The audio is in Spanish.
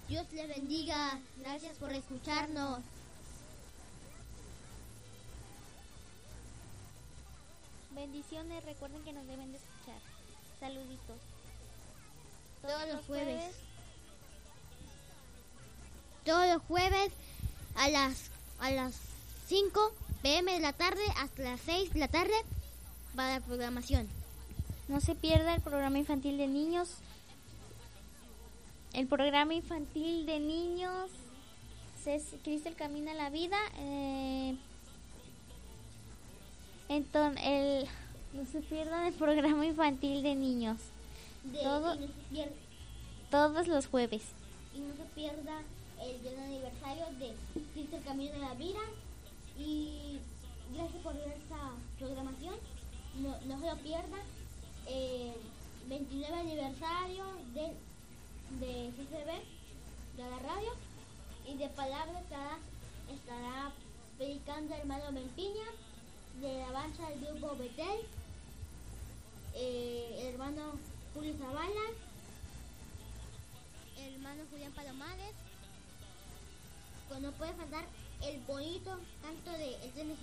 Dios les bendiga. Gracias por escucharnos. Bendiciones, recuerden que nos deben de escuchar. Saluditos. Todos los jueves. Todos los jueves a las 5 p.m. de la tarde hasta las 6 de la tarde para la programación. No se pierda el programa infantil de niños. El programa infantil de niños es Cristo el Camino a la Vida. Entonces, no se pierdan el programa infantil de niños. Todos los jueves. Y no se pierda el día de aniversario de Cristo el Camino de la Vida. Y gracias por ver esta programación. No se lo pierda. 29 aniversario de CCB, de la radio. Y de palabra estará predicando el hermano Mempiña, de la alabanza del grupo Betel, el hermano Julio Zavala, el hermano Julián Palomares. Pues no puede faltar el bonito canto de El Tren